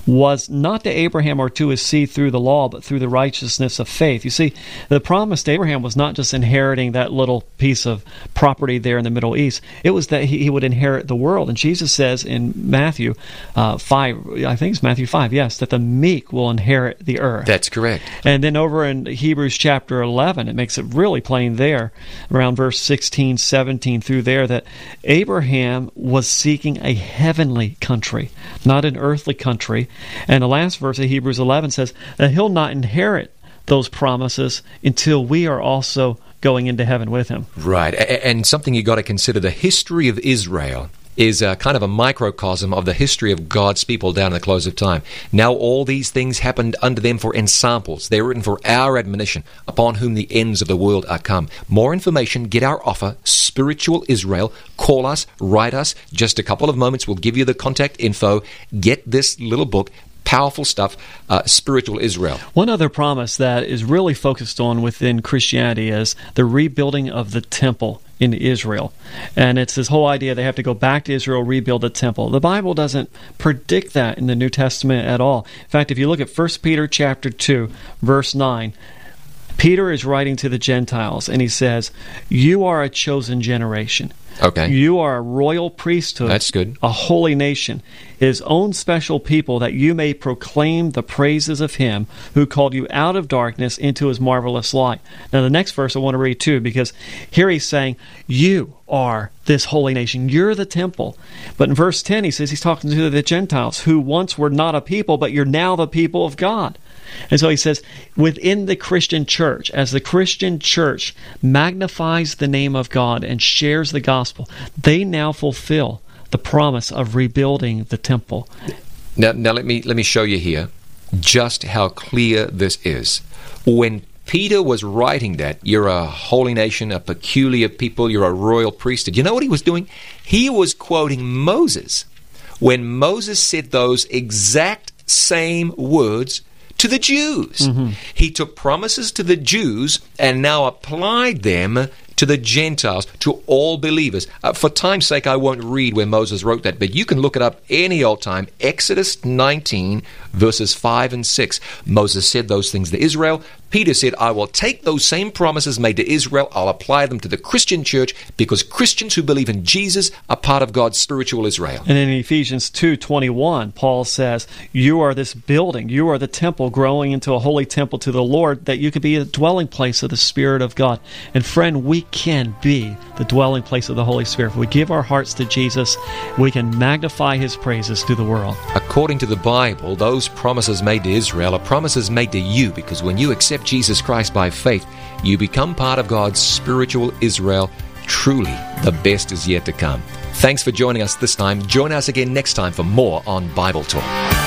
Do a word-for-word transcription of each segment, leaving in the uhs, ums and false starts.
was not to Abraham or to his seed through the law, but through the righteousness of faith. You see, the promise to Abraham was not just inheriting that little piece of property there in the Middle East. It was that he, he would inherit the world. And Jesus says in Matthew uh, five, I think it's Matthew five, yes, that the meek will inherit the earth. That's correct. And then over in Hebrews chapter eleven, it makes it really plain there, around verse sixteen, seventeen through there, that Abraham was seeking a heavenly country, not an earthly country. And the last verse of Hebrews eleven says that he'll not inherit those promises until we are also going into heaven with him. Right. And something you got to consider, the history of Israel is a kind of a microcosm of the history of God's people down in the close of time. Now all these things happened unto them for ensamples. They were written for our admonition, upon whom the ends of the world are come. More information, get our offer, Spiritual Israel. Call us, write us. Just a couple of moments, we'll give you the contact info. Get this little book. Powerful stuff, uh, Spiritual Israel. One other promise that is really focused on within Christianity is the rebuilding of the temple in Israel. And it's this whole idea they have to go back to Israel, rebuild the temple. The Bible doesn't predict that in the New Testament at all. In fact, if you look at First Peter chapter two, verse nine, Peter is writing to the Gentiles, and he says, you are a chosen generation. Okay. You are a royal priesthood. That's good. A holy nation, his own special people, that you may proclaim the praises of him who called you out of darkness into his marvelous light. Now, the next verse I want to read too, because here he's saying, you are this holy nation. You're the temple. But in verse ten, he says he's talking to the Gentiles, who once were not a people, but you're now the people of God. And so he says, within the Christian church, as the Christian church magnifies the name of God and shares the gospel, they now fulfill the promise of rebuilding the temple. Now, now let me let me show you here just how clear this is. When Peter was writing that, you're a holy nation, a peculiar people, you're a royal priesthood, you know what he was doing? He was quoting Moses. When Moses said those exact same words to the Jews. Mm-hmm. He took promises to the Jews and now applied them to the Gentiles, to all believers. Uh, for time's sake, I won't read where Moses wrote that, but you can look it up any old time. Exodus nineteen, verses five and six. Moses said those things to Israel. Peter said, I will take those same promises made to Israel, I'll apply them to the Christian church, because Christians who believe in Jesus are part of God's spiritual Israel. And in Ephesians two twenty-one, Paul says, you are this building, you are the temple growing into a holy temple to the Lord, that you could be a dwelling place of the Spirit of God. And friend, we can be the dwelling place of the Holy Spirit. If we give our hearts to Jesus, we can magnify his praises to the world. According to the Bible, those promises made to Israel are promises made to you, because when you accept Jesus Christ by faith, you become part of God's spiritual Israel. Truly, the best is yet to come. Thanks for joining us this time. Join us again next time for more on Bible Talk.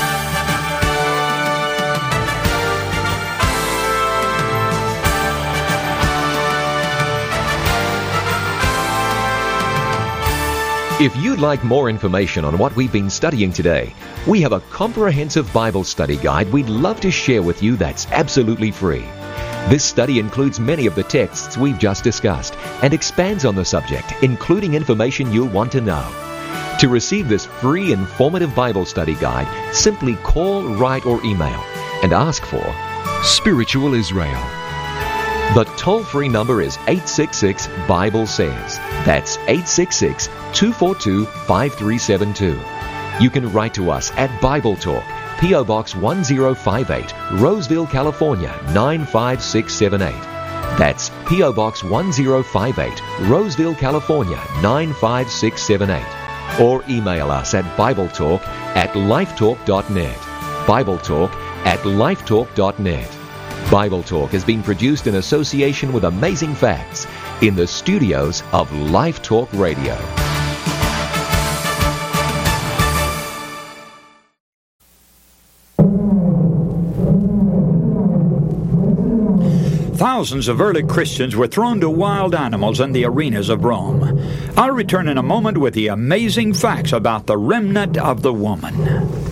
If you'd like more information on what we've been studying today, we have a comprehensive Bible study guide we'd love to share with you that's absolutely free. This study includes many of the texts we've just discussed and expands on the subject, including information you'll want to know. To receive this free, informative Bible study guide, simply call, write, or email and ask for Spiritual Israel. The toll-free number is eight six six, Bible says. That's eight six six, two four two, five three seven two. You can write to us at Bible Talk, P O Box one zero five eight, Roseville, California, nine five six seven eight. That's P O Box one zero five eight, Roseville, California, nine five six seven eight. Or email us at BibleTalk at lifetalk dot net. BibleTalk at lifetalk dot net. Bible Talk has been produced in association with Amazing Facts in the studios of Life Talk Radio. Thousands of early Christians were thrown to wild animals in the arenas of Rome. I'll return in a moment with the amazing facts about the remnant of the woman.